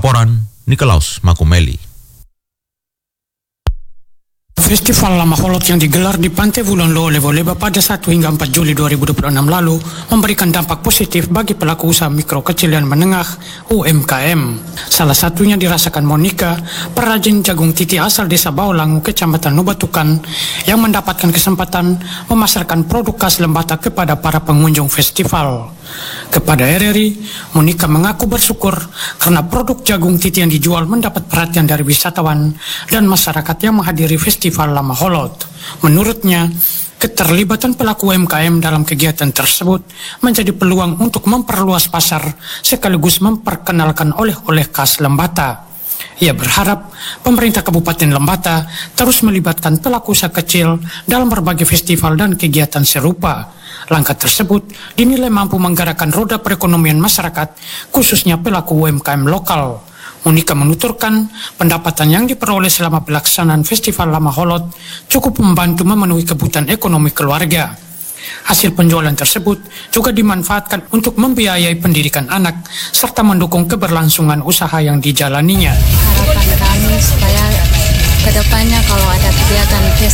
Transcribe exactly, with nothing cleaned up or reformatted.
laporan Nikolaus Makumeli. Festival Lama Holot yang digelar di Pantai Vulon Lo Levo-Leba pada satu hingga empat Juli dua ribu dua puluh enam lalu memberikan dampak positif bagi pelaku usaha mikro kecil dan menengah U M K M. Salah satunya dirasakan Monica, perajin jagung titi asal desa Baolangu, Kecamatan Nubatukan, yang mendapatkan kesempatan memasarkan produk khas Lembata kepada para pengunjung festival. Kepada R R I, Monica mengaku bersyukur karena produk jagung titi yang dijual mendapat perhatian dari wisatawan dan masyarakat yang menghadiri festival Lama Holot. Menurutnya, keterlibatan pelaku U M K M dalam kegiatan tersebut menjadi peluang untuk memperluas pasar sekaligus memperkenalkan oleh-oleh khas Lembata. Ia berharap pemerintah Kabupaten Lembata terus melibatkan pelaku usaha kecil dalam berbagai festival dan kegiatan serupa. Langkah tersebut dinilai mampu menggerakkan roda perekonomian masyarakat, khususnya pelaku U M K M lokal. Monica menuturkan pendapatan yang diperoleh selama pelaksanaan Festival Lama Holot cukup membantu memenuhi kebutuhan ekonomi keluarga. Hasil penjualan tersebut juga dimanfaatkan untuk membiayai pendidikan anak serta mendukung keberlangsungan usaha yang dijalaninya. Harapan kami supaya kedepannya kalau ada kegiatan